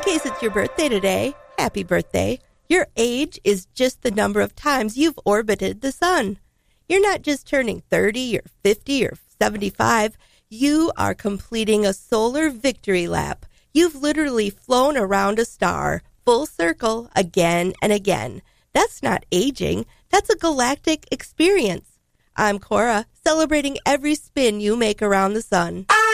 in case it's your birthday today, happy birthday. Your age is just the number of times you've orbited the sun. You're not just turning 30 or 50 or 75. You are completing a solar victory lap. You've literally flown around a star, full circle, again and again. That's not aging. That's a galactic experience. I'm Cora, celebrating every spin you make around the sun.